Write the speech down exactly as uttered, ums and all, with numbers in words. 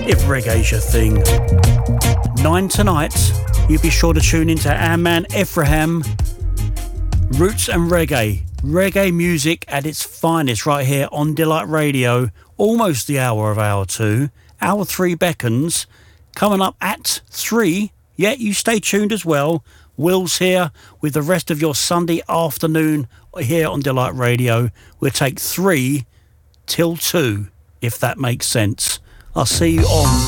if reggae's your thing. Nine tonight, you be sure to tune into our man Ephraim. Roots and reggae. Reggae music at its finest right here on Delight Radio. Almost the hour of hour two. Hour three beckons. Coming up at three. Yeah, you stay tuned as well. Will's here with the rest of your Sunday afternoon here on Delight Radio. We'll take three till two, if that makes sense. I'll see you on